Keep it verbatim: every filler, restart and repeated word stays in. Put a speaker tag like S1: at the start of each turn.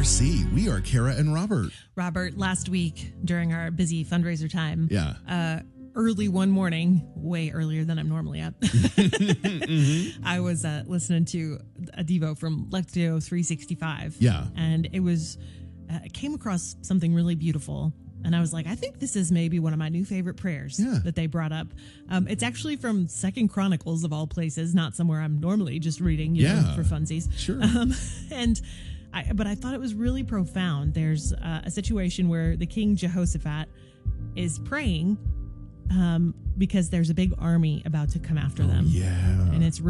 S1: R C. We are Kara and Robert.
S2: Robert, last week during our busy fundraiser time,
S1: Yeah.
S2: uh, early one morning, way earlier than I'm normally up,
S1: mm-hmm.
S2: I was uh, listening to a Devo from Lectio three sixty-five.
S1: Yeah.
S2: And it was, uh, came across something really beautiful. And I was like, I think this is maybe one of my new favorite prayers
S1: yeah.
S2: that they brought up. Um, it's actually from Second Chronicles of all places, not somewhere I'm normally just reading, you
S1: yeah.
S2: know, for funsies.
S1: Sure.
S2: Um, and I, but I thought it was really profound. There's uh, a situation where the King Jehoshaphat is praying um, because there's a big army about to come after
S1: oh,
S2: them.
S1: Yeah.
S2: And it's